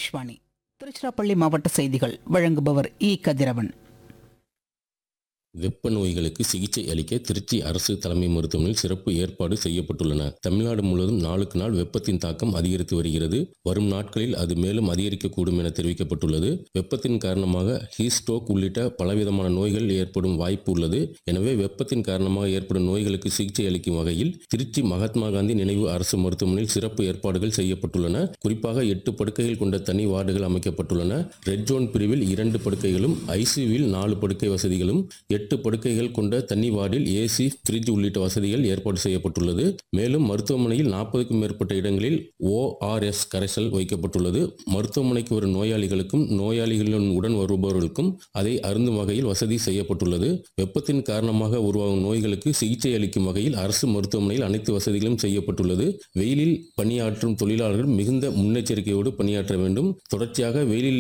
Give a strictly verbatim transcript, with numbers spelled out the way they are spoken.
ஆகாஷ்வாணி திருச்சிராப்பள்ளி மாவட்ட செய்திகள் வழங்குபவர் இ கதிரவன். வெப்ப நோய்களுக்கு சிகிச்சை அளிக்க திருச்சி அரசு தலைமை மருத்துவமனையில் சிறப்பு ஏற்பாடு செய்யப்பட்டுள்ளன. தமிழ்நாடு முழுவதும் நாளுக்கு நாள் வெப்பத்தின் தாக்கம் அதிகரித்து வருகிறது. வரும் நாட்களில் அது மேலும் அதிகரிக்கக்கூடும் என தெரிவிக்கப்பட்டுள்ளது. வெப்பத்தின் காரணமாக ஹீட் ஸ்ட்ரோக் உள்ளிட்ட பலவிதமான நோய்கள் ஏற்படும் வாய்ப்பு உள்ளது. எனவே வெப்பத்தின் காரணமாக ஏற்படும் நோய்களுக்கு சிகிச்சை அளிக்கும் வகையில் திருச்சி மகாத்மா காந்தி நினைவு அரசு மருத்துவமனையில் சிறப்பு ஏற்பாடுகள் செய்யப்பட்டுள்ளன. குறிப்பாக எட்டு படுக்கைகள் கொண்ட தனி வார்டுகள் அமைக்கப்பட்டுள்ளன. ரெட் ஜோன் பிரிவில் இரண்டு படுக்கைகளும், ஐசியூவில் நாலு படுக்கை வசதிகளும், எட்டு படுக்கைகள் கொண்ட தனி வார்டில் ஏசி, ஃப்ரிட்ஜ் உள்ளிட்ட வசதிகள் ஏற்பாடு செய்யப்பட்டுள்ளது. மேலும் மருத்துவமனையில் நாற்பதுக்கும் மேற்பட்ட இடங்களில் ஓஆர்எஸ் கரைசல் வைக்கப்பட்டுள்ளது. மருத்துவமனைக்கு வரும் நோயாளிகளுக்கும் நோயாளிகளுடன் உடன் வருபவர்களுக்கும் அதை அருந்தும் வகையில் வசதி செய்யப்பட்டுள்ளது. வெப்பத்தின் காரணமாக உருவாகும் நோய்களுக்கு சிகிச்சை அளிக்கும் வகையில் அரசு மருத்துவமனையில் அனைத்து வசதிகளும் செய்யப்பட்டுள்ளது. வெயிலில் பணியாற்றும் தொழிலாளர்கள் மிகுந்த முன்னெச்சரிக்கையோடு பணியாற்ற வேண்டும். தொடர்ச்சியாக வெயிலில்